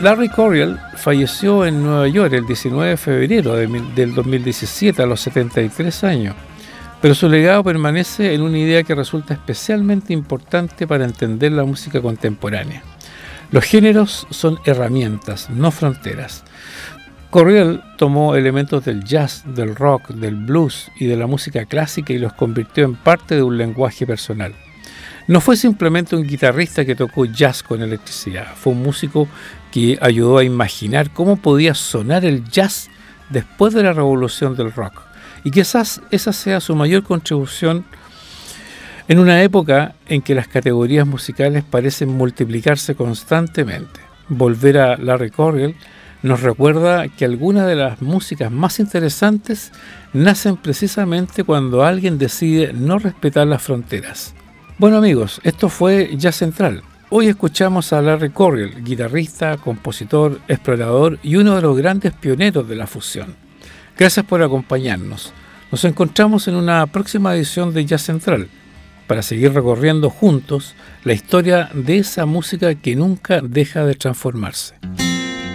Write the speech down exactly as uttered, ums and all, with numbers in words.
Larry Coryell falleció en Nueva York el diecinueve de febrero de, del dos mil diecisiete a los setenta y tres años, pero su legado permanece en una idea que resulta especialmente importante para entender la música contemporánea. Los géneros son herramientas, no fronteras. Coryell tomó elementos del jazz, del rock, del blues y de la música clásica y los convirtió en parte de un lenguaje personal. No fue simplemente un guitarrista que tocó jazz con electricidad, fue un músico que ayudó a imaginar cómo podía sonar el jazz después de la revolución del rock. Y quizás esa sea su mayor contribución en una época en que las categorías musicales parecen multiplicarse constantemente. Volver a Larry Coryell nos recuerda que algunas de las músicas más interesantes nacen precisamente cuando alguien decide no respetar las fronteras. Bueno amigos, esto fue Jazz Central. Hoy escuchamos a Larry Coryell, guitarrista, compositor, explorador y uno de los grandes pioneros de la fusión. Gracias por acompañarnos. Nos encontramos en una próxima edición de Jazz Central para seguir recorriendo juntos la historia de esa música que nunca deja de transformarse.